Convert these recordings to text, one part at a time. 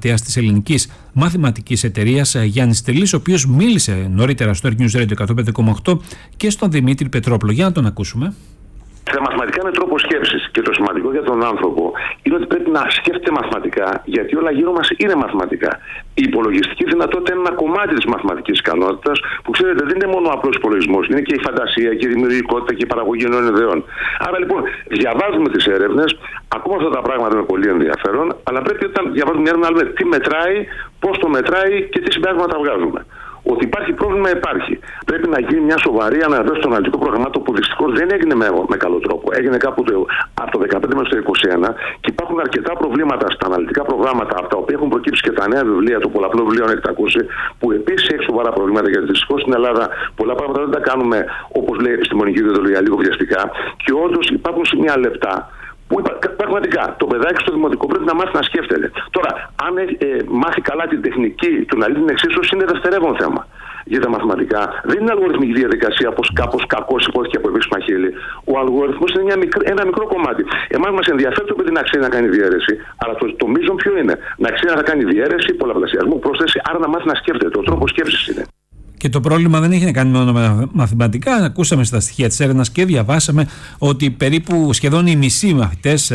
γραμματέας της Ελληνικής Μαθηματικής Εταιρείας Γιάννης Τελής, ο οποίος μίλησε νωρίτερα στο News Radio 105,8 και στον Δημήτρη Πετρόπουλο. Για να τον ακούσουμε. Τα μαθηματικά είναι τρόπος σκέψης και το σημαντικό για τον άνθρωπο είναι ότι πρέπει να σκέφτεται μαθηματικά, γιατί όλα γύρω μας είναι μαθηματικά. Η υπολογιστική δυνατότητα είναι ένα κομμάτι της μαθηματικής ικανότητας που, ξέρετε, δεν είναι μόνο απλός υπολογισμός, είναι και η φαντασία και η δημιουργικότητα και η παραγωγή νέων ιδεών. Άρα λοιπόν διαβάζουμε τις έρευνες, ακούμε αυτά τα πράγματα με πολύ ενδιαφέρον, αλλά πρέπει όταν διαβάζουμε μια έρευνα να δούμε τι μετράει, πώς το μετράει και τι συμπέρασματα βγάζουμε. Ότι υπάρχει πρόβλημα, υπάρχει. Πρέπει να γίνει μια σοβαρή αναβίωση στο αναλυτικό πρόγραμμα, που δυστυχώς δεν έγινε με καλό τρόπο. Έγινε κάπου από το 2015 μέχρι το 2021 και υπάρχουν αρκετά προβλήματα στα αναλυτικά προγράμματα, από τα οποία έχουν προκύψει και τα νέα βιβλία, το πολλαπλό βιβλίο, αν έχετε ακούσει, που επίσης έχει σοβαρά προβλήματα. Γιατί δυστυχώς στην Ελλάδα πολλά πράγματα δεν τα κάνουμε όπως λέει η επιστημονική ιδεολογία, λίγο βιαστικά. Και όντως υπάρχουν σημεία λεπτά. Που πραγματικά το παιδάκι στο δημοτικό πρέπει να μάθει να σκέφτεται. Τώρα, αν μάθει καλά την τεχνική του να λύνει την εξίσωση, είναι δευτερεύον θέμα. Για τα μαθηματικά δεν είναι αλγοριθμική διαδικασία, όπως κάπως κακώς υπόθηκε από επίσημα χείλη. Ο αλγοριθμός είναι ένα μικρό κομμάτι. Εμάς μας ενδιαφέρει το παιδί να ξέρει να κάνει διαίρεση, αλλά το μείζον ποιο είναι? Να ξέρει να κάνει διαίρεση, πολλαπλασιασμό, πρόσθεση, άρα να μάθει να σκέφτεται. Ο τρόπος σκέψης είναι. Και το πρόβλημα δεν έχει να κάνει μόνο με μαθηματικά. Ακούσαμε στα στοιχεία της έρευνας και διαβάσαμε ότι περίπου σχεδόν οι μισοί μαθητές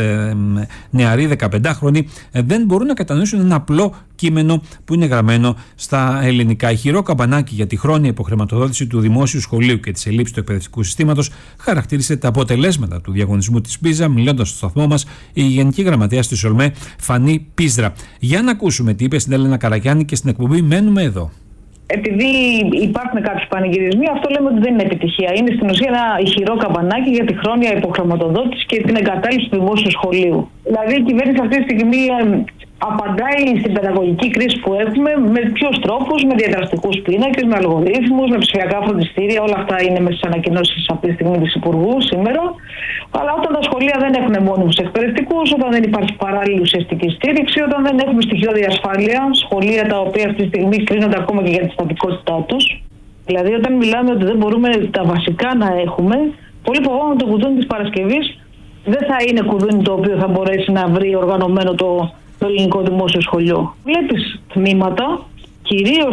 νεαροί 15χρονοι δεν μπορούν να κατανοήσουν ένα απλό κείμενο που είναι γραμμένο στα ελληνικά. Ηχηρό καμπανάκι για τη χρόνια υποχρηματοδότηση του δημόσιου σχολείου και της ελλείψης του εκπαιδευτικού συστήματος χαρακτήρισε τα αποτελέσματα του διαγωνισμού της Πίζα, μιλώντας στο σταθμό μας η Γενική Γραμματέας της ΟΛΜΕ, Φανή Πίζδρα. Για να ακούσουμε τι είπε στην Έλενα Καρακιάννη και στην εκπομπή Μένουμε Εδώ. Επειδή υπάρχουν κάποιοι πανηγυρισμοί, αυτό λέμε ότι δεν είναι επιτυχία. Είναι στην ουσία ένα ηχηρό καμπανάκι για τη χρόνια υποχρηματοδότηση και την εγκατάλειψη του δημόσιου σχολείου. Δηλαδή η κυβέρνηση αυτή τη στιγμή απαντάει στην παιδαγωγική κρίση που έχουμε με ποιους τρόπους, με διαδραστικούς πίνακες, με αλγορίθμους, με ψηφιακά φροντιστήρια. Όλα αυτά είναι μέσα στις ανακοινώσεις αυτή τη στιγμή της Υπουργού σήμερα. Αλλά όταν τα σχολεία δεν έχουν μόνιμους εκπαιδευτικούς, όταν δεν υπάρχει παράλληλη ουσιαστική στήριξη, όταν δεν έχουμε στοιχειώδη ασφάλεια, σχολεία τα οποία αυτή τη στιγμή κρίνονται ακόμα και για τη στατικότητά τους. Δηλαδή, όταν μιλάμε ότι δεν μπορούμε τα βασικά να έχουμε, πολύ φοβάμαι το κουδούνι της Παρασκευής δεν θα είναι κουδούνι το οποίο θα μπορέσει να βρει οργανωμένο το ελληνικό δημόσιο σχολείο. Βλέπεις τμήματα, κυρίως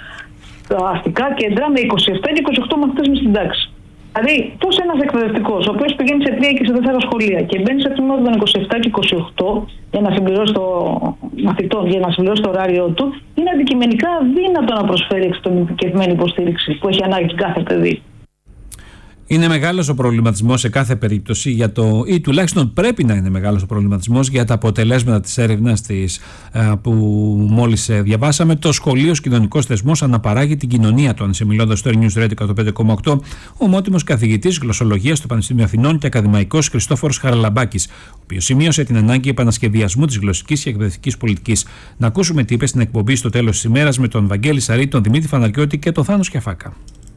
τα αστικά κέντρα, με 27 και 28 μαθητές μες στην τάξη. Δηλαδή, πώς ένας εκπαιδευτικός, ο οποίος πηγαίνει σε 3 και σε 4 σχολεία και μπαίνει σε τμήματα των 27 και 28 για να συμπληρώσει το μαθητών, για να συμπληρώσει το ωράριό του, είναι αντικειμενικά αδύνατο να προσφέρει εξατομικευμένη υποστήριξη που έχει ανάγκη κάθε παιδί. Είναι μεγάλος ο προβληματισμός σε κάθε περίπτωση ή τουλάχιστον πρέπει να είναι μεγάλος ο προβληματισμός για τα αποτελέσματα της έρευνας που μόλις διαβάσαμε. Το σχολείο ως κοινωνικός θεσμός αναπαράγει την κοινωνία του, μιλώντας στο News Radio 105,8 ο ομότιμος καθηγητής γλωσσολογίας στο Πανεπιστήμιο Αθηνών και ακαδημαϊκός Χριστόφορος Χαραλαμπάκης, ο οποίος σημείωσε την ανάγκη επανασχεδιασμού της γλωσσικής και εκπαιδευτικής πολιτικής. Να ακούσουμε τι είπε στην εκπομπή στο τέλος της ημέρας με τον Βαγγέλη Σαρή, τον Δημήτρη Φαναριώτη και τον Θάνο Σκιαφάκα.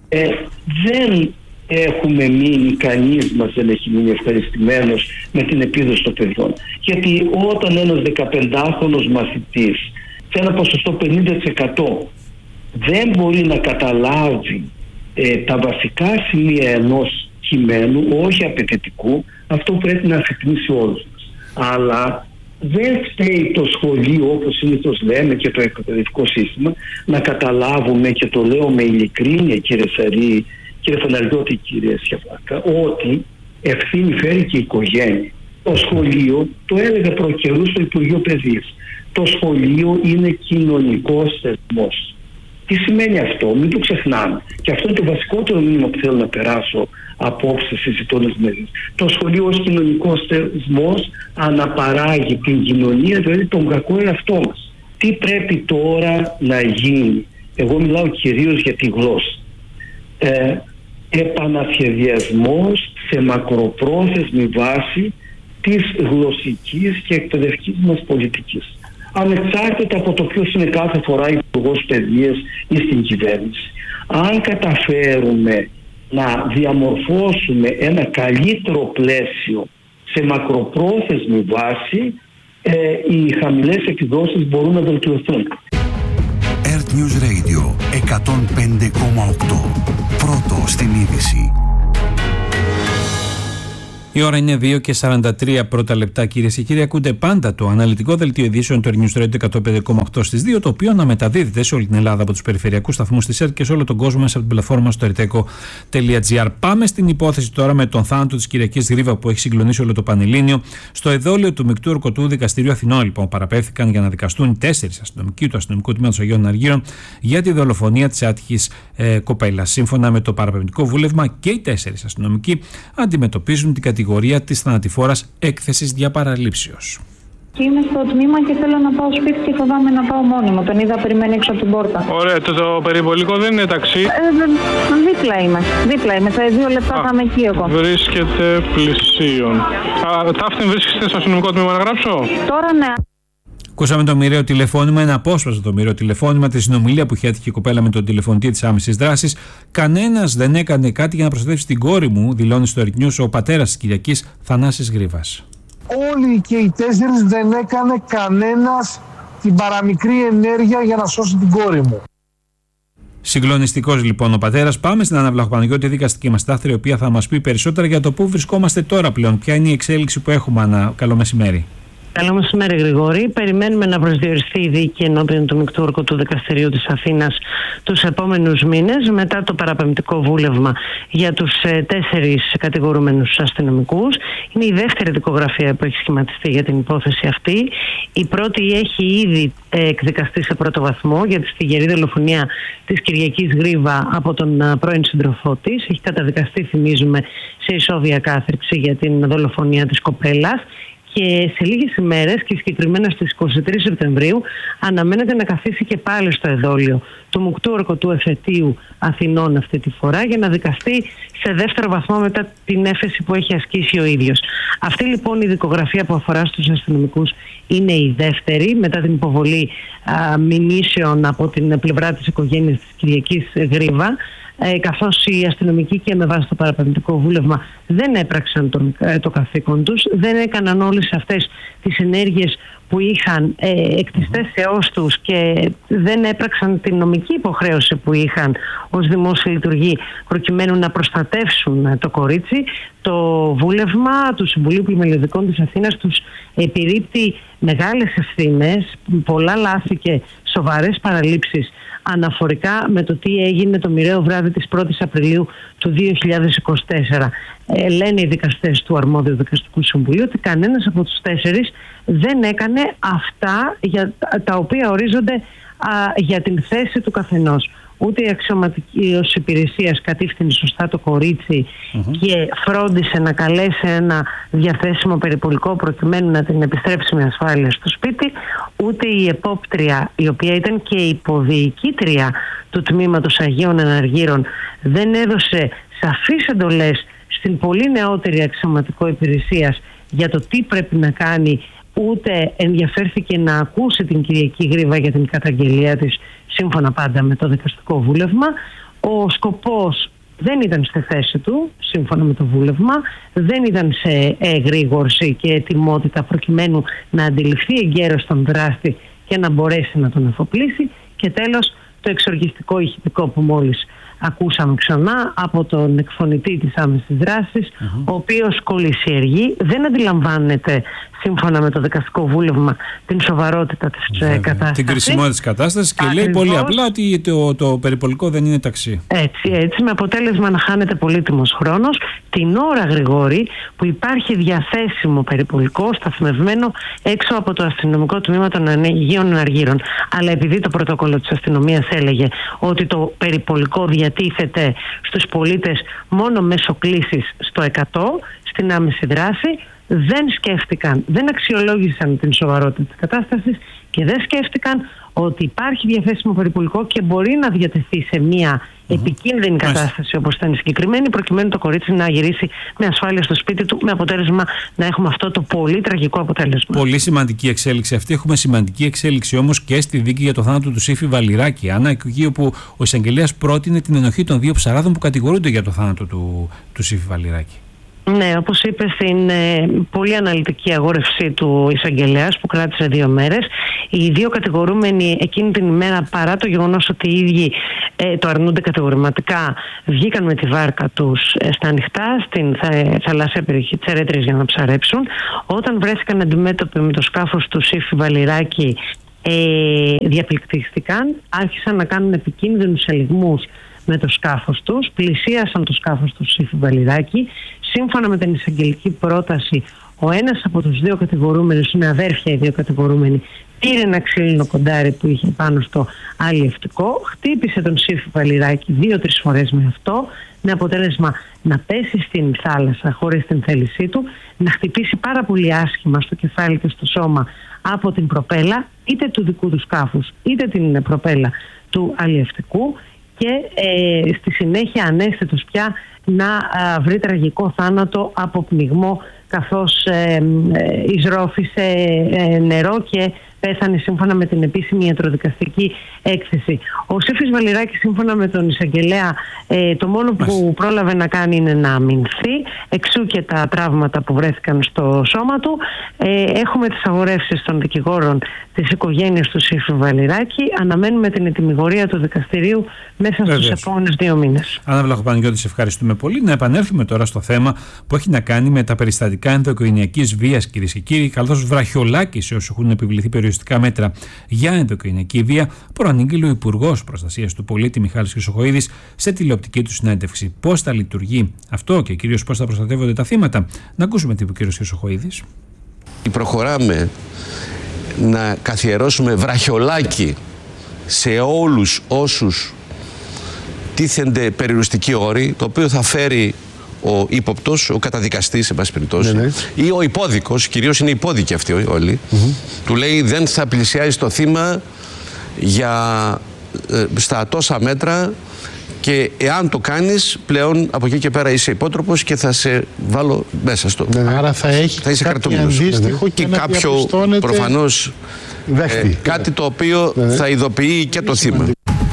Δεν έχουμε μείνει, κανείς μας δεν έχει μείνει ευχαριστημένος με την επίδοση των παιδιών. Γιατί όταν ένας 15χρονος μαθητής σε ένα ποσοστό 50% δεν μπορεί να καταλάβει τα βασικά σημεία ενός κειμένου, όχι απαιτητικού, αυτό πρέπει να αφυπνίσει όλους μας. Αλλά δεν φταίει το σχολείο, όπως συνήθως λέμε, και το εκπαιδευτικό σύστημα, να καταλάβουμε, και το λέω με ειλικρίνεια, κύριε Σαρή, κύριε Φαναριώτη, κύριε Σκιαφάκα, ότι ευθύνη φέρει και η οικογένεια. Το σχολείο, το έλεγα προκαιρού στο Υπουργείο Παιδείας, το σχολείο είναι κοινωνικός θεσμός. Τι σημαίνει αυτό? Μην το ξεχνάμε. Και αυτό είναι το βασικότερο μήνυμα που θέλω να περάσω απόψε συζητώντας με εσείς. Το σχολείο ως κοινωνικός θεσμός αναπαράγει την κοινωνία, δηλαδή τον κακό εαυτό μας. Τι πρέπει τώρα να γίνει? Εγώ μιλάω κυρίως για τη γλώσσα. Επανασχεδιασμός σε μακροπρόθεσμη βάση της γλωσσικής και εκπαιδευτικής μας πολιτικής. Ανεξάρτητα από το ποιος είναι κάθε φορά υπουργός παιδείας ή στην κυβέρνηση. Αν καταφέρουμε να διαμορφώσουμε ένα καλύτερο πλαίσιο σε μακροπρόθεσμη βάση, οι χαμηλές επιδόσεις μπορούν να βελτιωθούν. Earth News Radio 105,8. Πρώτο στην είδηση. Η ώρα είναι 2:43 πρώτα λεπτά, κυρίες και κύριοι. Ακούτε πάντα το αναλυτικό δελτίο ειδήσεων του News Radio 105,8 στις 2, το οποίο αναμεταδίδεται σε όλη την Ελλάδα από τους περιφερειακούς σταθμούς της ΕΡΤ και σε όλο τον κόσμο μέσα από την πλατφόρμα στο erteco.gr. Πάμε στην υπόθεση τώρα με τον θάνατο της Κυριακής Γρίβα που έχει συγκλονίσει όλο το Πανελλήνιο. Στο εδόλιο του Μεικτού Ορκωτού Δικαστηρίου Αθηνών, λοιπόν, παραπέμφθηκαν για να δικαστούν 4 αστυνομικοί του Αστυνομικού Τμήματος Αγίων Αργύρων για τη δολοφονία της άτυχης κοπέλας. Σύμφωνα με το παραπεμπτικό βούλευμα, και οι 4 αστυνομικοί αντιμετωπίζουν την κατηγορία της θανατηφόρας έκθεσης διαπαραλήψεως. Είμαι στο τμήμα και θέλω να πάω σπίτι και φοβάμαι να πάω μόνη μου. Τον είδα περιμένει έξω από την πόρτα. Ωραία, το περιπολικό δεν είναι ταξί. Δίπλα είμαι. Σε 2 λεπτά θα είμαι εκεί εγώ. Βρίσκεται πλησίον. Ταύτην βρίσκεστε στο αστυνομικό τμήμα να γράψω. Τώρα ναι. Ακούσαμε το μοιραίο τηλεφώνημα, ένα απόσπαστο το μοιραίο τηλεφώνημα, τη συνομιλία που είχε έτυχε η κοπέλα με τον τηλεφωνητή της άμεσης δράσης. Κανένας δεν έκανε κάτι για να προστατεύσει την κόρη μου, δηλώνει στο ERT News ο πατέρας της Κυριακής, Θανάσης Γρίβας. Όλοι και οι 4 δεν έκανε κανένας την παραμικρή ενέργεια για να σώσει την κόρη μου. Συγκλονιστικός λοιπόν ο πατέρας. Πάμε στην Άννα Βλαχοπαναγιώτη, δικαστική μας τάχτρια, η οποία θα μας πει περισσότερα για το πού βρισκόμαστε τώρα πλέον. Ποια είναι η εξέλιξη που έχουμε, Άννα? Καλό μεσημέρι. Καλό μεσημέρι, Γρηγόρη. Περιμένουμε να προσδιοριστεί η δίκη ενώπιον του Μεικτού Ορκωτού Δικαστηρίου της Αθήνας τους επόμενους μήνες, μετά το παραπεμπτικό βούλευμα για τους 4 κατηγορούμενους αστυνομικούς. Είναι η δεύτερη δικογραφία που έχει σχηματιστεί για την υπόθεση αυτή. Η πρώτη έχει ήδη εκδικαστεί σε πρώτο βαθμό για τη στιγερή δολοφονία της Κυριακής Γρίβα από τον πρώην σύντροφό της. Έχει καταδικαστεί, θυμίζουμε, σε ισόβια κάθριξη για την δολοφονία της κοπέλας. Και σε λίγες ημέρες, και συγκεκριμένα στις 23 Σεπτεμβρίου, αναμένεται να καθίσει και πάλι στο εδόλιο του Μεικτού Ορκωτού Εφετείου Αθηνών αυτή τη φορά, για να δικαστεί σε δεύτερο βαθμό μετά την έφεση που έχει ασκήσει ο ίδιος. Αυτή λοιπόν η δικογραφία που αφορά στους αστυνομικούς είναι η δεύτερη, μετά την υποβολή μηνύσεων από την πλευρά της οικογένειας της Κυριακής Γρίβα, καθώς οι αστυνομικοί και με βάση το παραπεμπτικό βούλευμα δεν έπραξαν το καθήκον τους, δεν έκαναν όλες αυτές τις ενέργειες που είχαν εκ της θέσεώς τους και δεν έπραξαν την νομική υποχρέωση που είχαν ως δημόσιοι λειτουργοί προκειμένου να προστατεύσουν το κορίτσι. Το βούλευμα του Συμβουλίου Πλημελιωδικών της Αθήνας τους επιρρύπτει μεγάλες ευθύνες, πολλά λάθη και σοβαρές παραλήψεις αναφορικά με το τι έγινε το μοιραίο βράδυ της 1ης Απριλίου του 2024. Λένε οι δικαστές του Αρμόδιου Δικαστικού Συμβουλίου ότι κανένας από τους 4 δεν έκανε αυτά για τα οποία ορίζονται για την θέση του καθενός. Ούτε η αξιωματική ως υπηρεσίας κατήφθηνε σωστά το κορίτσι και φρόντισε να καλέσει ένα διαθέσιμο περιπολικό προκειμένου να την επιστρέψει με ασφάλεια στο σπίτι, ούτε η επόπτρια, η οποία ήταν και υποδιοικήτρια του Τμήματος Αγίων Αναργύρων, δεν έδωσε σαφείς εντολές στην πολύ νεότερη αξιωματικό υπηρεσίας για το τι πρέπει να κάνει, ούτε ενδιαφέρθηκε να ακούσει την Κυριακή Γρίβα για την καταγγελία της, σύμφωνα πάντα με το δικαστικό βούλευμα. Ο σκοπός δεν ήταν στη θέση του, σύμφωνα με το βούλευμα, δεν ήταν σε εγρήγορση και ετοιμότητα προκειμένου να αντιληφθεί εγκαίρως τον δράστη και να μπορέσει να τον αφοπλίσει. Και τέλος, το εξοργιστικό ηχητικό που μόλις ακούσαμε ξανά από τον εκφωνητή της άμεσης δράσης, ο οποίος κολυσιεργεί, δεν αντιλαμβάνεται, σύμφωνα με το δικαστικό βούλευμα, την σοβαρότητα της κατάστασης. Την κρισιμότητα της κατάστασης και λέει πολύ απλά ότι το περιπολικό δεν είναι ταξί. Έτσι, με αποτέλεσμα να χάνεται πολύτιμος χρόνος την ώρα, Γρηγόρη, που υπάρχει διαθέσιμο περιπολικό σταθμευμένο έξω από το αστυνομικό τμήμα των Αγίων Αργύρων. Αλλά επειδή το πρωτόκολλο της αστυνομίας έλεγε ότι το περιπολικό διατίθεται στους πολίτες μόνο μέσω κλήσης στο 100, στην άμεση δράση, δεν σκέφτηκαν, δεν αξιολόγησαν την σοβαρότητα της κατάστασης και δεν σκέφτηκαν ότι υπάρχει διαθέσιμο περιπολικό και μπορεί να διατεθεί σε μια επικίνδυνη κατάσταση όπως ήταν η συγκεκριμένη, προκειμένου το κορίτσι να γυρίσει με ασφάλεια στο σπίτι του, με αποτέλεσμα να έχουμε αυτό το πολύ τραγικό αποτέλεσμα. Πολύ σημαντική εξέλιξη αυτή. Έχουμε σημαντική εξέλιξη όμως και στη δίκη για το θάνατο του Σύφη Βαλιράκη, Άννα, εκεί όπου ο εισαγγελέας πρότεινε την ενοχή των 2 ψαράδων που κατηγορούνται για το θάνατο του Σύφη Βαλιράκη. Ναι, όπως είπε στην πολύ αναλυτική αγόρευσή του εισαγγελέας που κράτησε 2 μέρες, οι 2 κατηγορούμενοι εκείνη την ημέρα, παρά το γεγονός ότι οι ίδιοι το αρνούνται κατηγορηματικά, βγήκαν με τη βάρκα τους στα ανοιχτά στην θαλάσσια περιοχή της Ερέτριας για να ψαρέψουν. Όταν βρέθηκαν αντιμέτωποι με το σκάφος του Σύφη Βαλιράκη, διαπληκτίστηκαν, άρχισαν να κάνουν επικίνδυνους ελιγμούς με το σκάφος τους, πλησίασαν το σκάφος του Σύφη Βαλιράκη. Σύμφωνα με την εισαγγελική πρόταση, ο ένας από τους 2 κατηγορούμενους, είναι αδέρφια οι 2 κατηγορούμενοι, πήρε ένα ξύλινο κοντάρι που είχε πάνω στο αλλιευτικό, χτύπησε τον Σύφη Βαλιράκη 2-3 φορές με αυτό, με αποτέλεσμα να πέσει στην θάλασσα χωρίς την θέλησή του, να χτυπήσει πάρα πολύ άσχημα στο κεφάλι και στο σώμα από την προπέλα, είτε του δικού του σκάφους είτε την προπέλα του αλλιευτικού, και στη συνέχεια ανέστητος πια να βρει τραγικό θάνατο από πνιγμό, καθώς εισρώφησε νερό και πέθανε σύμφωνα με την επίσημη ιατροδικαστική έκθεση. Ο Σύφης Βαλιράκης, σύμφωνα με τον εισαγγελέα, το μόνο που πρόλαβε να κάνει είναι να αμυνθεί, εξού και τα τραύματα που βρέθηκαν στο σώμα του. Έχουμε τις αγορεύσεις των δικηγόρων της οικογένειας του Σύφη Βαλιράκη. Αναμένουμε την ετυμηγορία του δικαστηρίου μέσα στους επόμενους 2 μήνες. Άννα Βλαχοπαναγιώτη, σε ευχαριστούμε πολύ. Να επανέλθουμε τώρα στο θέμα που έχει να κάνει με τα περιστατικά ενδοοικογενειακής βίας, κυρίες και κύριοι, καθώς βραχιολάκι σε όσους έχουν επιβληθεί περιοριστικά μέτρα για ενδοοικογενειακή βία, προανήγγειλε ο Υπουργός Προστασίας του Πολίτη Μιχάλης Χρυσοχοΐδης σε τηλεοπτική του συνέντευξη. Πώς θα λειτουργεί αυτό και κυρίως πώς θα προστατεύονται τα θύματα? Να ακούσουμε τι είπε ο κ. Χρυσοχοΐδης. Προχωράμε να καθιερώσουμε βραχιολάκι σε όλους όσους τίθενται περιοριστικοί όροι, το οποίο θα φέρει ο ύποπτος, ο καταδικαστής, σε πάση περιπτώσει, ή ο υπόδικος, κυρίως είναι υπόδικοι αυτοί όλοι, του λέει δεν θα πλησιάζει το θύμα στα τόσα μέτρα, και εάν το κάνεις πλέον από εκεί και πέρα είσαι υπότροπος και θα σε βάλω μέσα στο... Άρα θα είσαι κρατούμενος. Και κάποιο προφανώς κάτι το οποίο θα ειδοποιεί και το θύμα.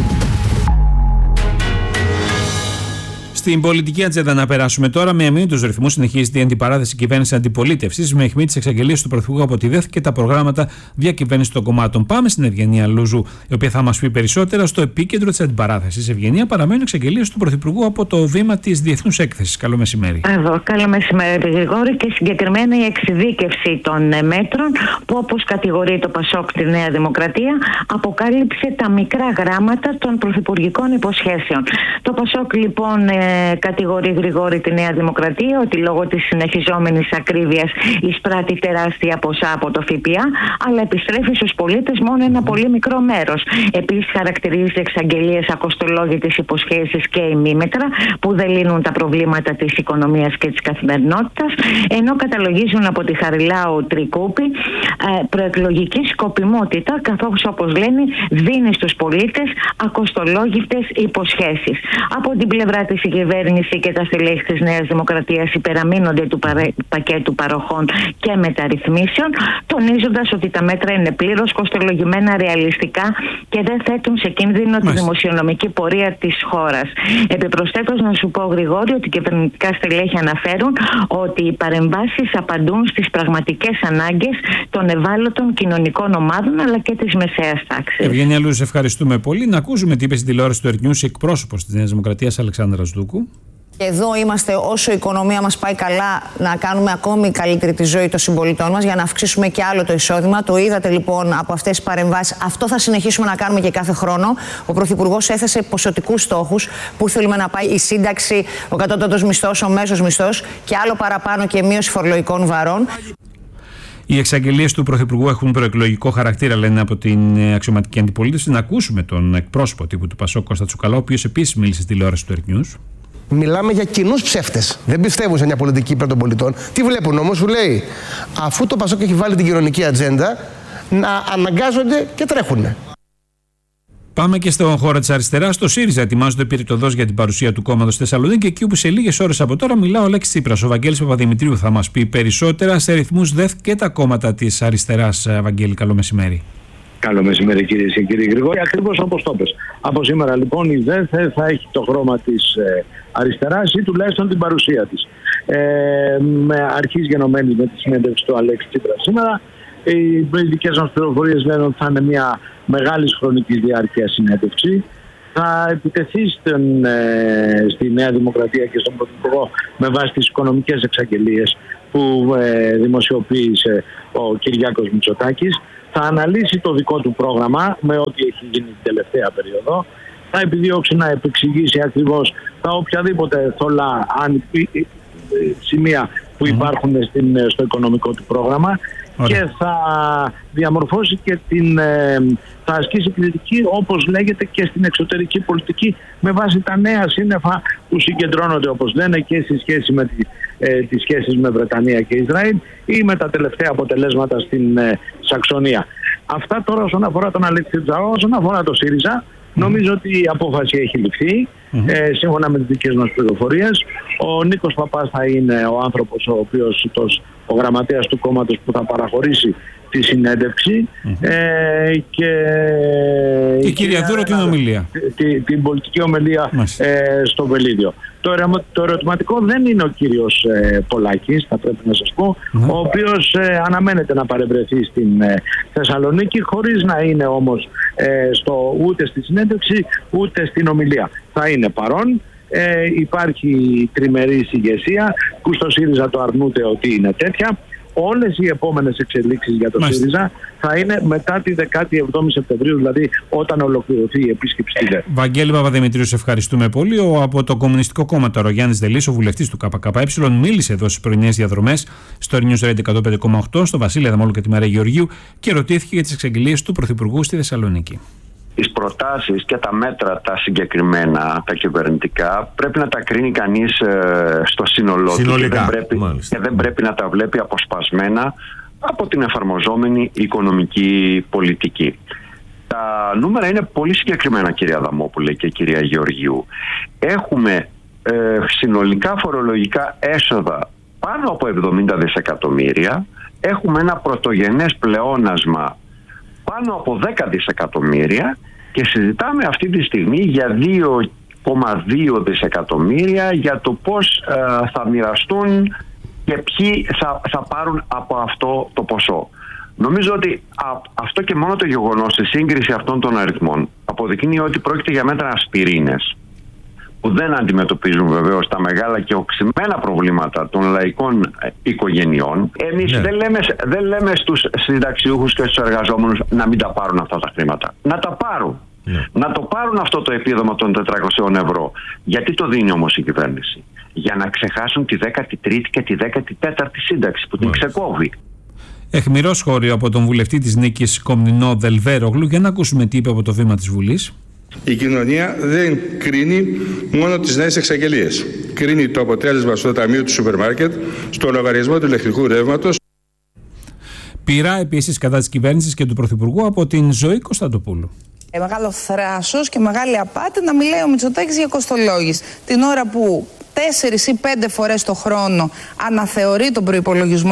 Στην πολιτική ατζέντα να περάσουμε τώρα. Με αμήνυτους ρυθμούς συνεχίζεται η αντιπαράθεση κυβέρνηση αντιπολίτευσης με αιχμή της εξαγγελίας του Πρωθυπουργού από τη ΔΕΘ και τα προγράμματα διακυβέρνησης των κομμάτων. Πάμε στην Ευγενία Λούζου, η οποία θα μας πει περισσότερα. Στο επίκεντρο της αντιπαράθεσης, Ευγενία, παραμένουν εξαγγελίες του Πρωθυπουργού από το βήμα της Διεθνούς Έκθεσης. Καλό μεσημέρι. Καλό μεσημέρι, Γρηγόρη, και συγκεκριμένα η εξειδίκευση των μέτρων που, όπως κατηγορεί το ΠΑΣΟΚ τη Νέα Δημοκρατία, αποκάλυψε τα μικρά γράμματα των πρωθυπουργικών υποσχέσεων. Το ΠΑΣΟΚ λοιπόν κατηγορεί, Γρηγόρη, τη Νέα Δημοκρατία ότι λόγω της συνεχιζόμενης ακρίβειας εισπράττει τεράστια ποσά από το ΦΠΑ, αλλά επιστρέφει στους πολίτες μόνο ένα πολύ μικρό μέρος. Επίσης, χαρακτηρίζει εξαγγελίες ακοστολόγητες υποσχέσεις και ημίμετρα που δεν λύνουν τα προβλήματα της οικονομίας και της καθημερινότητας, ενώ καταλογίζουν από τη Χαριλάου Τρικούπη προεκλογική σκοπιμότητα, καθώς, όπως λένε, δίνει στους πολίτες ακοστολόγητες υποσχέσεις. Από την πλευρά της η κυβέρνηση και τα στελέχη της Νέας Δημοκρατίας υπεραμείνονται του πακέτου παροχών και μεταρρυθμίσεων, τονίζοντας ότι τα μέτρα είναι πλήρως κοστολογημένα ρεαλιστικά και δεν θέτουν σε κίνδυνο τη δημοσιονομική πορεία της χώρας. Επιπροσθέτως, να σου πω, Γρηγόρη, ότι κυβερνητικά στελέχη αναφέρουν ότι οι παρεμβάσεις απαντούν στις πραγματικές ανάγκες των ευάλωτων κοινωνικών ομάδων αλλά και της μεσαίας τάξης. Ευγενία Λούζου, ευχαριστούμε πολύ. Να ακούσουμε τι είπε στην τηλεόραση του Earth News εκπρόσωπος της Νέας Δημοκρατίας, Αλεξάνδρας Δούκου. Εδώ είμαστε, όσο η οικονομία μας πάει καλά, να κάνουμε ακόμη καλύτερη τη ζωή των συμπολιτών μας για να αυξήσουμε και άλλο το εισόδημα. Το είδατε λοιπόν από αυτές τις παρεμβάσεις. Αυτό θα συνεχίσουμε να κάνουμε και κάθε χρόνο. Ο Πρωθυπουργός έθεσε ποσοτικούς στόχους που θέλουμε να πάει η σύνταξη, ο κατώτατος μισθός, ο μέσος μισθός και άλλο παραπάνω και μείωση φορολογικών βαρών. Οι εξαγγελίες του Πρωθυπουργού έχουν προεκλογικό χαρακτήρα, λένε από την αξιωματική αντιπολίτευση. Να ακούσουμε τον εκπρόσωπο τύπου του ΠΑΣΟΚ, Κώστα Τσουκαλά, ο οποίος επίσης μίλησε στη τηλεόραση του Earth News. Μιλάμε για κοινούς ψεύτες. Δεν πιστεύουν σε μια πολιτική υπέρ των πολιτών. Τι βλέπουν όμως, σου λέει, αφού το ΠΑΣΟΚ έχει βάλει την κοινωνική ατζέντα, να αναγκάζονται και τρέχουνε. Πάμε και στον χώρο της αριστεράς. Στο ΣΥΡΙΖΑ ετοιμάζονται πυρητοδός για την παρουσία του κόμματος στη Θεσσαλονίκη, εκεί όπου σε λίγες ώρες από τώρα μιλά ο Αλέξης Τσίπρας. Ο Βαγγέλης Παπαδημητρίου θα μας πει περισσότερα σε ρυθμούς ΔΕΘ και τα κόμματα της αριστεράς. Βαγγέλη, καλό μεσημέρι. Καλό μεσημέρι κυρίες και κύριοι Γρηγόρη. Ακριβώς όπως το πες. Από σήμερα λοιπόν η ΔΕΘ θα έχει το χρώμα της αριστεράς ή τουλάχιστον την παρουσία της. Με αρχής γενομένης με τη συνέντευξη του Αλέξη Τσίπρα σήμερα. Οι δικές μας πληροφορίες λένε ότι θα είναι μια μεγάλη χρονική διάρκεια συνέντευξη. Θα επιτεθεί στη Νέα Δημοκρατία και στον Πρωθυπουργό με βάση τις οικονομικές εξαγγελίες που δημοσιοποίησε ο Κυριάκος Μητσοτάκης. Θα αναλύσει το δικό του πρόγραμμα με ό,τι έχει γίνει την τελευταία περίοδο. Θα επιδιώξει να επεξηγήσει ακριβώς τα οποιαδήποτε θολά σημεία που υπάρχουν στο οικονομικό του πρόγραμμα. Ωραία. Και θα διαμορφώσει και θα ασκήσει κριτική, όπως λέγεται, και στην εξωτερική πολιτική με βάση τα νέα σύννεφα που συγκεντρώνονται, όπως λένε, και στη σχέση με τις σχέσεις με Βρετανία και Ισραήλ ή με τα τελευταία αποτελέσματα στην Σαξονία. Αυτά τώρα όσον αφορά τον Αλέξη Τσίπρα. Όσον αφορά το ΣΥΡΙΖΑ, νομίζω ότι η απόφαση έχει ληφθεί σύμφωνα με τις δικές μας πληροφορίες. Ο Νίκος Παπάς θα είναι ο άνθρωπος ο οποίος, ο γραμματέας του κόμματος που θα παραχωρήσει τη συνέντευξη και η κυρία Δούρο την ομιλία. Την πολιτική ομιλία στο Βελίδιο. Το ερωτηματικό δεν είναι ο κύριος Πολάκης, θα πρέπει να σας πω, ο οποίος αναμένεται να παρευρεθεί στην Θεσσαλονίκη, χωρίς να είναι όμως ούτε στη συνέντευξη ούτε στην ομιλία. Θα είναι παρόν. Υπάρχει τριμερής ηγεσία που στο ΣΥΡΙΖΑ το αρνούνται ότι είναι τέτοια. Όλες οι επόμενες εξελίξεις για το ΣΥΡΙΖΑ θα είναι μετά τη 17η Σεπτεμβρίου, δηλαδή όταν ολοκληρωθεί η επίσκεψη στη ΔΕΘ. Βαγγέλη Παπαδημητρίου, σε ευχαριστούμε πολύ. Από το Κομμουνιστικό Κόμμα τώρα, ο Γιάννης Δελής, ο βουλευτής του ΚΚΕ, μίλησε εδώ στις πρωινές διαδρομές στο News Radio 105,8, στο Βασίλη Αδαμόλου και τη Μαρία Γεωργίου και ρωτήθηκε για τις εξαγγελίες του Πρωθυπουργού στη Θεσσαλονίκη. Τις προτάσεις και τα μέτρα τα συγκεκριμένα, τα κυβερνητικά, πρέπει να τα κρίνει κανείς στο σύνολό του και δεν πρέπει να τα βλέπει αποσπασμένα από την εφαρμοζόμενη οικονομική πολιτική. Τα νούμερα είναι πολύ συγκεκριμένα, κυρία Αδαμόπουλε και κυρία Γεωργίου. Έχουμε συνολικά φορολογικά έσοδα πάνω από 70 δισεκατομμύρια. Έχουμε ένα πρωτογενές πλεόνασμα πάνω από 10 δισεκατομμύρια και συζητάμε αυτή τη στιγμή για 2,2 δισεκατομμύρια για το πώς θα μοιραστούν και ποιοι θα πάρουν από αυτό το ποσό. Νομίζω ότι αυτό και μόνο το γεγονός, η σύγκριση αυτών των αριθμών, αποδεικνύει ότι πρόκειται για μέτρα ασπιρίνες που δεν αντιμετωπίζουν βεβαίως τα μεγάλα και οξυμένα προβλήματα των λαϊκών οικογενειών. Εμείς δεν λέμε στους συνταξιούχους και στους εργαζόμενους να μην τα πάρουν αυτά τα χρήματα. Να τα πάρουν. Να το πάρουν αυτό το επίδομα των 400 ευρώ. Γιατί το δίνει όμως η κυβέρνηση? Για να ξεχάσουν τη 13η και τη 14η σύνταξη που την ξεκόβει. Αιχμηρό σχόλιο από τον βουλευτή της Νίκης Κομνηνό Δελβέρογλου, για να ακούσουμε τι είπε από το βήμα της Βουλής. Η κοινωνία δεν κρίνει μόνο τις νέες εξαγγελίες. Κρίνει το αποτέλεσμα στο ταμείο του σούπερ μάρκετ, στο λογαριασμό του ηλεκτρικού ρεύματος. Πειρά επίσης κατά της κυβέρνησης και του Πρωθυπουργού από την Ζωή Κωνσταντοπούλου. Μεγάλο θράσος και μεγάλη απάτη να μιλάει ο Μητσοτάκης για κοστολόγηση. Την ώρα που 4 ή 5 φορές το χρόνο αναθεωρεί τον προϋπολογισμό.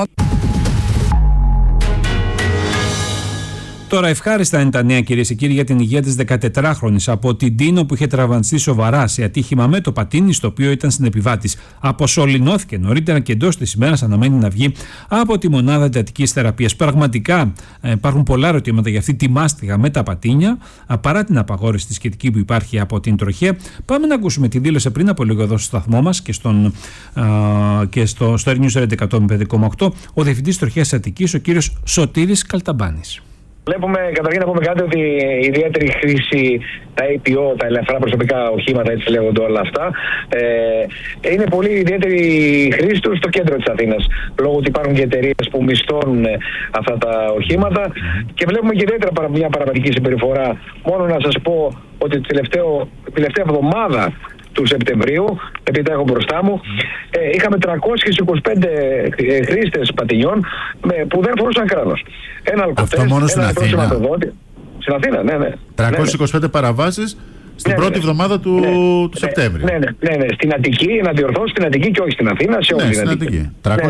Τώρα, ευχάριστα είναι τα νέα, κυρίες και κύριοι, για την υγεία της 14χρονης από την Τίνο που είχε τραυματιστεί σοβαρά σε ατύχημα με το πατίνι στο οποίο ήταν στην επιβάτης. Αποσωληνώθηκε νωρίτερα και εντός της ημέρας αναμένει να βγει από τη μονάδα εντατικής θεραπείας. Πραγματικά υπάρχουν πολλά ερωτήματα για αυτή τη μάστιγα με τα πατίνια, παρά την απαγόρευση τη σχετική που υπάρχει από την τροχέα. Πάμε να ακούσουμε τη δήλωση πριν από λίγο εδώ στο σταθμό μας και στο News Radio 105,8 ο διευθυντής τροχέας Αττικής, ο κύριος Σωτήρης Καλταμπάνης. Βλέπουμε καταρχήν να πούμε κάτι ότι η ιδιαίτερη χρήση, τα APO, τα ελεύθερα προσωπικά οχήματα, έτσι λέγονται όλα αυτά, είναι πολύ ιδιαίτερη χρήση του στο κέντρο της Αθήνας. Λόγω ότι υπάρχουν και εταιρείες που μισθώνουν αυτά τα οχήματα και βλέπουμε και ιδιαίτερα μια παραβατική συμπεριφορά. Μόνο να σας πω ότι την τελευταία εβδομάδα του Σεπτεμβρίου, επειδή τα έχω μπροστά μου, είχαμε 325 χρήστες πατινιών που δεν φορούσαν κράνος. Ένα αλκοτέστ, αυτό μόνο στην Αθήνα. Στην Αθήνα, ναι. 325 παραβάσεις Στην πρώτη εβδομάδα του Σεπτέμβρη. Ναι, στην Αττική, να διορθώσω, στην Αττική και όχι στην Αθήνα, σε όλη την Αττική. 325. 38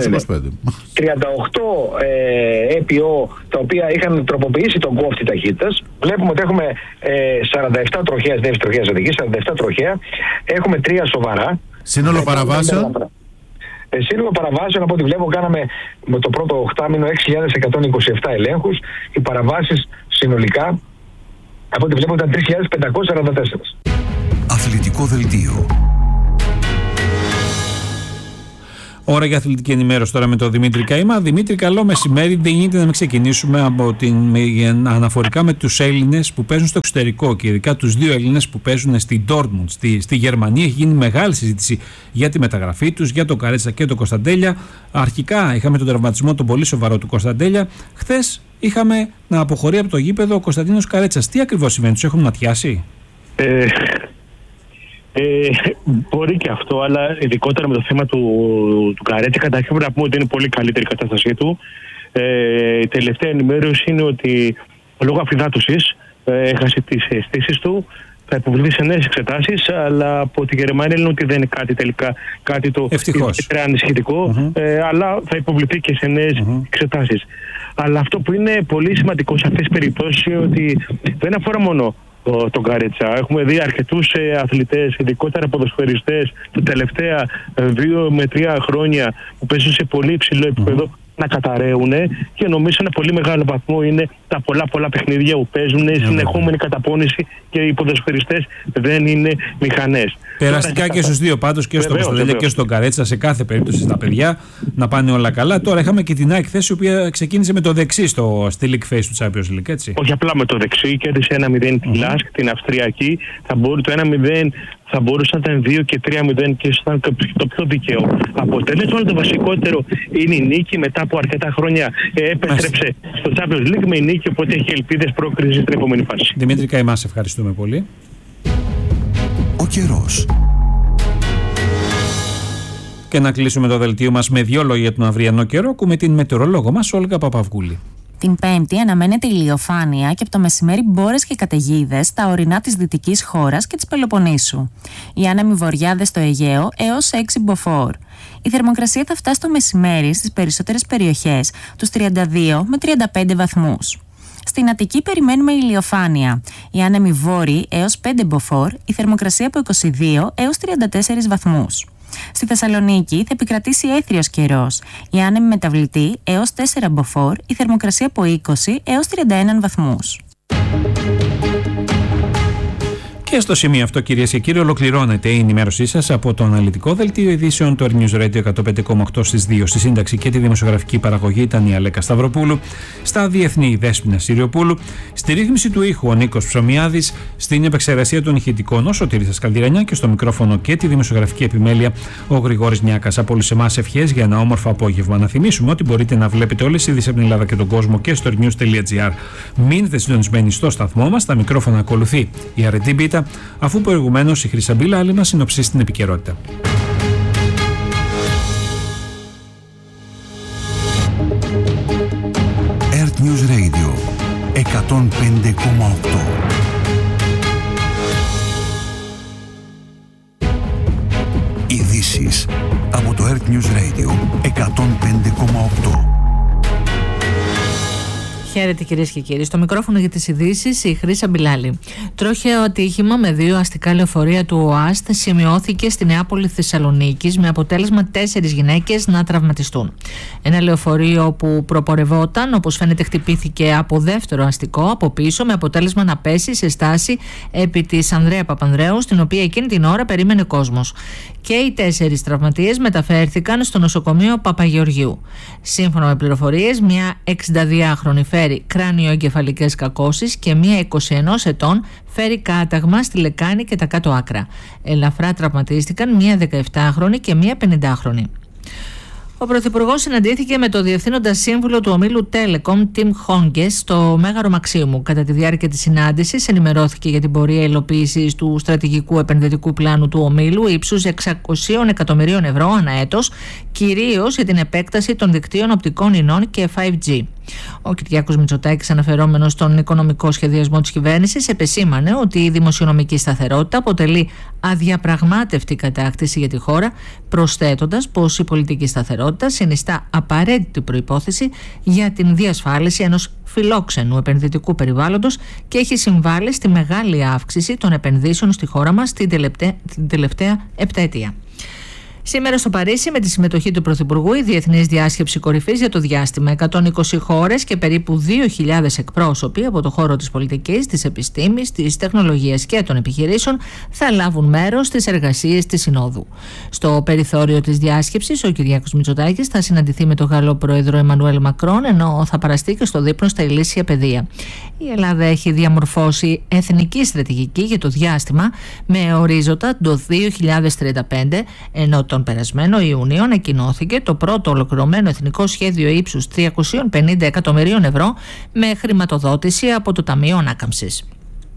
ΕΠΟ τα οποία είχαν τροποποιήσει τον κόφτη ταχύτητας. Βλέπουμε ότι έχουμε 47 τροχαίες, δεύτερη τροχαίας Αττικής, 47 τροχαία. Έχουμε 3 σοβαρά. Σύνολο παραβάσεων. Σύνολο παραβάσεων, από ό,τι βλέπω, κάναμε με το πρώτο οχτάμηνο 6.127 ελέγχους. Οι παραβάσεις συνολικά, από ό,τι βλέπω, ήταν 3.544. Αθλητικό δελτίο. Ώρα για αθλητική ενημέρωση τώρα με τον Δημήτρη Καΐμα. Δημήτρη, καλό μεσημέρι. Δεν γίνεται να μην ξεκινήσουμε από αναφορικά με τους Έλληνες που παίζουν στο εξωτερικό και ειδικά τους 2 Έλληνες που παίζουν στην Dortmund, στη Γερμανία. Έχει γίνει μεγάλη συζήτηση για τη μεταγραφή τους, για τον Καρέτσα και τον Κωνσταντέλια. Αρχικά είχαμε τον τραυματισμό τον πολύ σοβαρό του Κωνσταντέλια. Χθες είχαμε να αποχωρεί από το γήπεδο ο Κωνσταντίνος Καρέτσας. Τι ακριβώς συμβαίνει, τους έχουν ματιάσει? Μπορεί και αυτό, αλλά ειδικότερα με το θέμα του Καρέτσα, καταρχήν πρέπει να πούμε ότι είναι πολύ καλύτερη η κατάστασή του. Η τελευταία ενημέρωση είναι ότι λόγω αφυδάτωσης έχασε τις αισθήσεις του. Θα υποβληθεί σε νέες εξετάσεις, αλλά από τη Γερμανία λένε ότι δεν είναι κάτι το ανησυχητικό, αλλά θα υποβληθεί και σε νέες εξετάσεις. Αλλά αυτό που είναι πολύ σημαντικό σε αυτές τις περιπτώσεις είναι ότι δεν αφορά μόνο τον Καρέτσα. Έχουμε δει αρκετούς αθλητές, ειδικότερα ποδοσφαιριστές, τα τελευταία 2 με 3 χρόνια που παίζουν σε πολύ υψηλό επίπεδο να καταραίουν, και νομίζω ένα πολύ μεγάλο βαθμό είναι τα πολλά παιχνίδια που παίζουν, συνεχόμενη καταπώνηση, και οι ποδοσφαιριστές δεν είναι μηχανές. Περαστικά και στους 2 πάντως, και στον Κωνσταντέλια και στον Καρέτσα, σε κάθε περίπτωση στα παιδιά να πάνε όλα καλά. Τώρα είχαμε και την ΑΕΚ θέση, η οποία ξεκίνησε με το δεξί στη League Phase του Champions League, έτσι. Όχι απλά με το δεξί, κέρδισε 1-0 τη Λάσκ, την Αυστριακή. Το 1-0 θα μπορούσε να ήταν 2 και 3-0 και ήταν το πιο δικαίο αποτέλεσμα. Το βασικότερο είναι η νίκη. Μετά από αρκετά χρόνια επέστρεψε στο Champions League με νίκη, οπότε έχει ελπίδες πρόκρισης στην επόμενη φάση. Δημήτρη Καΐμα, ευχαριστούμε πολύ. Ο καιρός. Και να κλείσουμε το δελτίο μας με 2 λόγια για τον αυριανό καιρό. Ακούμε την μετεωρολόγο μας, Όλγα Παπαυγούλη. Την Πέμπτη αναμένεται ηλιοφάνεια και από το μεσημέρι μπόρες και καταιγίδες στα ορεινά της δυτικής χώρας και της Πελοποννήσου. Οι άνεμοι βορειάδες στο Αιγαίο έως 6 μποφόρ. Η θερμοκρασία θα φτάσει το μεσημέρι στις περισσότερες περιοχές τους 32 με 35 βαθμούς. Στην Αττική περιμένουμε ηλιοφάνεια. Οι άνεμοι βόρειοι έως 5 μποφόρ, η θερμοκρασία από 22 έως 34 βαθμούς. Στη Θεσσαλονίκη θα επικρατήσει έθριος καιρός. Η άνεμη μεταβλητή έως 4 μποφόρ, η θερμοκρασία από 20 έως 31 βαθμούς. Και στο σημείο αυτό, κυρίες και κύριοι, ολοκληρώνεται η ενημέρωσή σας από το αναλυτικό δελτίο ειδήσεων του News Radio 105,8 στις 2. Στη σύνταξη και τη δημοσιογραφική παραγωγή ήταν η Αλέκα Σταυροπούλου, στα διεθνή η Δέσποινα Συριοπούλου, στη ρύθμιση του ήχου ο Νίκος Ψωμιάδης, στην επεξεργασία των ηχητικών ο Σωτήρης Καλδυρανιά και στο μικρόφωνο και τη δημοσιογραφική επιμέλεια ο Γρηγόρης Νιάκας. Από όλους εμάς ευχές για ένα όμορφο απόγευμα. Να θυμίσουμε ότι μπορείτε να βλέπετε όλες τις ειδήσεις από την Ελλάδα και τον κόσμο και στο news.gr. Μείνετε συντονισμένοι στο σταθμό μας. Στα μικρόφωνα ακολουθεί η Αρετή Μπίτα, αφού προηγουμένως η Χρυσαμπίλα άλλη μας συνοψίσει την επικαιρότητα. Earth News Radio 105,8. Ειδήσεις από το Earth News Radio 105,8. Χαίρετε κυρίες και κύριοι. Στο μικρόφωνο για τις ειδήσεις η Χρύσα Μπιλάλη. Τροχαίο ατύχημα με 2 αστικά λεωφορεία του ΟΑΣΤ σημειώθηκε στη Νεάπολη Θεσσαλονίκης με αποτέλεσμα 4 γυναίκες να τραυματιστούν. Ένα λεωφορείο που προπορευόταν, όπως φαίνεται, χτυπήθηκε από δεύτερο αστικό από πίσω με αποτέλεσμα να πέσει σε στάση επί της Ανδρέα Παπανδρέου, στην οποία εκείνη την ώρα περίμενε κόσμος. Και οι 4 τραυματίες μεταφέρθηκαν στο νοσοκομείο Παπαγεωργίου. Σύμφωνα με πληροφορίες, μια 62χρονη φέρει κράνιο-εγκεφαλικές κακώσεις και μία 21 ετών φέρει κάταγμα στη λεκάνη και τα κάτω άκρα. Ελαφρά τραυματίστηκαν μία 17χρονη και μία 50χρονη. Ο Πρωθυπουργός συναντήθηκε με το Διευθύνοντα Σύμβουλο του ομίλου Telecom, Tim Honges, στο Μέγαρο Μαξίμου. Κατά τη διάρκεια της συνάντησης ενημερώθηκε για την πορεία υλοποίησης του στρατηγικού επενδυτικού πλάνου του ομίλου ύψους 600 εκατομμυρίων ευρώ ανά έτος, κυρίως για την επέκταση των δικτύων οπτικών ινών και 5G. Ο Κυριάκος Μητσοτάκης, αναφερόμενος στον οικονομικό σχεδιασμό της κυβέρνησης, επεσήμανε ότι η δημοσιονομική σταθερότητα αποτελεί αδιαπραγμάτευτη κατάκτηση για τη χώρα, προσθέτοντας πως η πολιτική σταθερότητα συνιστά απαραίτητη προϋπόθεση για την διασφάλιση ενός φιλόξενου επενδυτικού περιβάλλοντος και έχει συμβάλει στη μεγάλη αύξηση των επενδύσεων στη χώρα μας την τελευταία επταετία. Σήμερα στο Παρίσι, με τη συμμετοχή του Πρωθυπουργού, η Διεθνής Διάσκεψη Κορυφής για το διάστημα. 120 χώρες και περίπου 2.000 εκπρόσωποι από το χώρο της πολιτικής, της επιστήμης, της τεχνολογίας και των επιχειρήσεων θα λάβουν μέρος στις εργασίες της Συνόδου. Στο περιθώριο της διάσκεψης, ο Κυριάκος Μητσοτάκης θα συναντηθεί με τον Γάλλο Πρόεδρο Εμμανουέλ Μακρόν, ενώ θα παραστεί και στο δείπνο στα ηλίσια πεδία. Η Ελλάδα έχει διαμορφώσει εθνική στρατηγική για το διάστημα με ορίζοντα το 2035, ενώ τον περασμένο Ιούνιο ανακοινώθηκε το πρώτο ολοκληρωμένο εθνικό σχέδιο ύψους 350 εκατομμυρίων ευρώ με χρηματοδότηση από το Ταμείο Ανάκαμψης.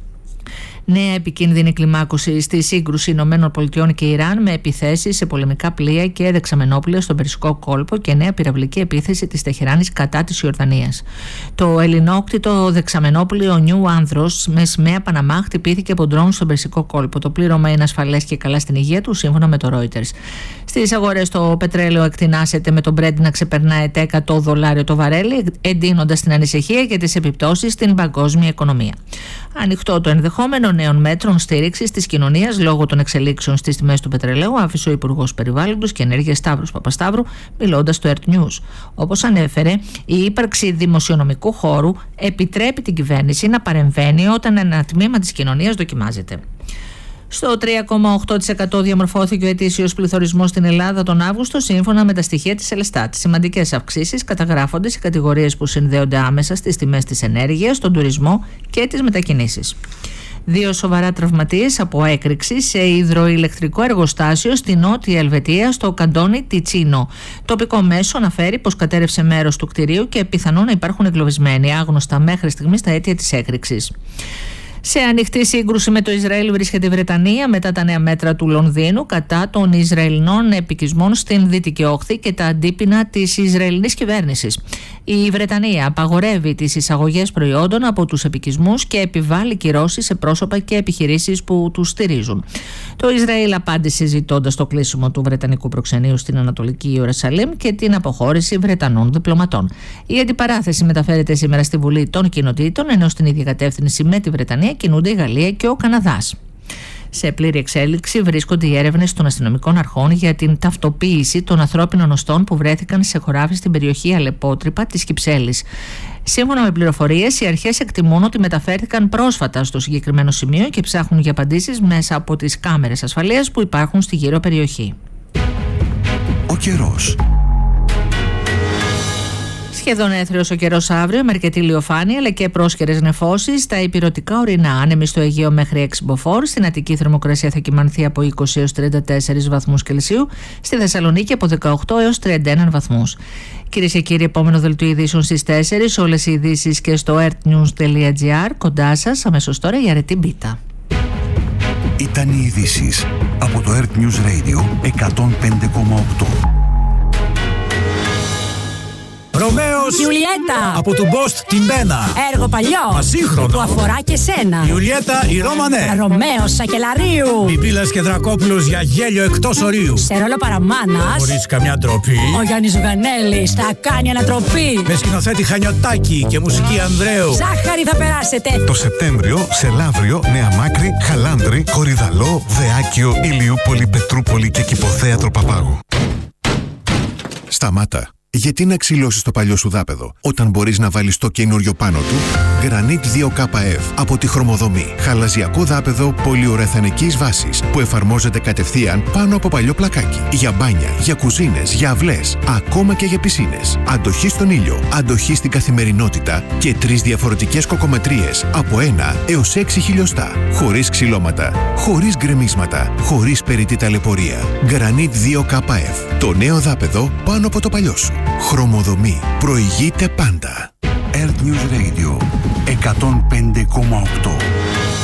Νέα επικίνδυνη κλιμάκωση στη σύγκρουση ΗΠΑ και Ιράν με επιθέσεις σε πολεμικά πλοία και δεξαμενόπλοια στον Περσικό κόλπο και νέα πυραυλική επίθεση της Τεχεράνης κατά της Ιορδανίας. Το ελληνόκτητο δεξαμενόπλοιο Νιου Άνδρος με σημαία Παναμά χτυπήθηκε από ντρόουν στον Περσικό κόλπο. Το πλήρωμα είναι ασφαλές και καλά στην υγεία του, σύμφωνα με το Reuters. Στις αγορές το πετρέλαιο εκτινάσεται με το Brent να ξεπερνάει $100 το βαρέλι, εντείνοντας την ανησυχία για τις επιπτώσεις στην παγκόσμια οικονομία. Ανοιχτό το ενδεχόμενο νέων μέτρων στήριξης της κοινωνίας λόγω των εξελίξεων στις τιμές του πετρελαίου, άφησε ο Υπουργός Περιβάλλοντος και Ενέργειας Σταύρος Παπασταύρου, μιλώντας στο Earth News. Όπως ανέφερε, η ύπαρξη δημοσιονομικού χώρου επιτρέπει την κυβέρνηση να παρεμβαίνει όταν ένα τμήμα της κοινωνίας δοκιμάζεται. Στο 3,8% διαμορφώθηκε ο ετήσιος πληθωρισμός στην Ελλάδα τον Αύγουστο, σύμφωνα με τα στοιχεία της Ελστάτ. Σημαντικές αυξήσεις καταγράφονται σε κατηγορίες που συνδέονται άμεσα στις τιμές της ενέργειας, τον τουρισμό και τις μετακινήσεις. 2 σοβαρά τραυματίες από έκρηξη σε υδροηλεκτρικό εργοστάσιο στη Νότια Ελβετία, στο καντόνι Τιτσίνο. Τοπικό μέσο αναφέρει πως κατέρευσε μέρος του κτηρίου και πιθανόν να υπάρχουν εγκλωβισμένοι, άγνωστα μέχρι στιγμής τα αίτια της έκρηξης. Σε ανοιχτή σύγκρουση με το Ισραήλ βρίσκεται η Βρετανία μετά τα νέα μέτρα του Λονδίνου κατά των Ισραηλινών επικισμών στην Δυτική Όχθη και τα αντίπεινα της Ισραηλινής κυβέρνησης. Η Βρετανία απαγορεύει τις εισαγωγές προϊόντων από τους επικισμούς και επιβάλλει κυρώσεις σε πρόσωπα και επιχειρήσεις που τους στηρίζουν. Το Ισραήλ απάντησε ζητώντας το κλείσιμο του Βρετανικού προξενείου στην Ανατολική Ιερουσαλήμ και την αποχώρηση Βρετανών διπλωματών. Η αντιπαράθεση μεταφέρεται σήμερα στη Βουλή των Κοινοτήτων, ενώ στην ίδια κατεύθυνση με τη Βρετανία κινούνται η Γαλλία και ο Καναδάς. Σε πλήρη εξέλιξη βρίσκονται οι έρευνες των αστυνομικών αρχών για την ταυτοποίηση των ανθρώπινων οστών που βρέθηκαν σε χωράφι στην περιοχή Αλεπότρυπα της Κυψέλης. Σύμφωνα με πληροφορίες, οι αρχές εκτιμούν ότι μεταφέρθηκαν πρόσφατα στο συγκεκριμένο σημείο και ψάχνουν για απαντήσεις μέσα από τις κάμερες ασφαλείας που υπάρχουν στη γύρω περιοχή. Ο καιρός. Σχεδόν έθριος ο καιρός αύριο, με αρκετή ηλιοφάνεια αλλά και πρόσκαιρες νεφώσεις. Στα ηπειρωτικά ορεινά, άνεμοι στο Αιγαίο μέχρι 6 μποφόρ. Στην Αττική θερμοκρασία θα κυμανθεί από 20 έως 34 βαθμούς Κελσίου. Στη Θεσσαλονίκη από 18 έως 31 βαθμούς. Κυρίες και κύριοι, επόμενο δελτίο ειδήσεων στις 4. Όλες οι ειδήσεις και στο earthnews.gr. Κοντά σας, αμέσως τώρα η Αρετή Μπίτα. Ήταν οι ειδήσεις από το Earth News Radio 105,8. Ρωμαίος Ιουλιέτα από του Μπόστ την Πένα. Έργο παλιό ασύγχρονο που αφορά και σένα. Ιουλιέτα η Ρώμανε. Ρωμαίος Σακελαρίου. Πιπίλας και Δρακόπουλος για γέλιο εκτός ορίου. Σε ρόλο παραμάνας, χωρίς καμιά ντροπή, ο Γιάννης Ζουγανέλης θα κάνει ανατροπή. Με σκηνοθέτη Χανιωτάκη και μουσική Ανδρέου. Ζάχαρη θα περάσετε. Το Σεπτέμβριο σε Λαύριο, Νέα Μάκρη, Χαλάνδρη, Κορυδαλό, Δεάκιο, Ηλιούπολη, Πετρούπολη και Κηποθέατρο Παπάγου. Σταμάτα. Γιατί να ξυλώσεις το παλιό σου δάπεδο όταν μπορείς να βάλεις το καινούριο πάνω του? Granit 2KF από τη Χρωμοδομή. Χαλαζιακό δάπεδο πολυουρεθανικής βάσης που εφαρμόζεται κατευθείαν πάνω από παλιό πλακάκι. Για μπάνια, για κουζίνες, για αυλές, ακόμα και για πισίνες. Αντοχή στον ήλιο, αντοχή στην καθημερινότητα και 3 διαφορετικές κοκομετρίες από 1 έως 6 χιλιοστά. Χωρίς ξυλώματα, χωρίς γκρεμίσματα, χωρίς περιττή ταλαιπωρία. Granit 2KF. Το νέο δάπεδο πάνω από το παλιό σου. Χρωμοδομή. Προηγείται πάντα. Earth News Radio 105,8.